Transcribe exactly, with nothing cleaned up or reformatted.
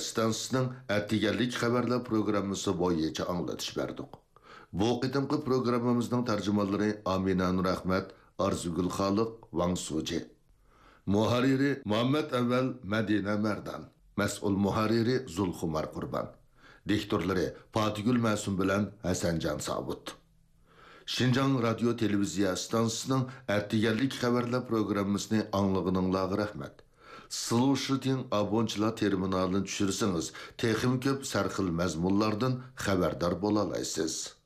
stansiyasining Attiganlik xabarlar programmasi bo'yicha anglatish berdik. Bu qitimqi programmamizning tarjimonlari Amina Nur Ahmad, Arzugul Xoliq, Wang Suji. Muharriri Muhammad Avval Madina Mardan. Mas'ul muharriri Zulxumar Qurban. Diktorlari Fatigul Masum bilan Hasanjon Sabut. Şinjan Radio Televiziya stansiyasining Attiganlik xabarlar programmasini anglag'ininglarga rahmat. Слушатин abonchilar terminalini tushirsangiz, texnik ko'p sarxil mazmunlardan xabardor bo'la olasiz.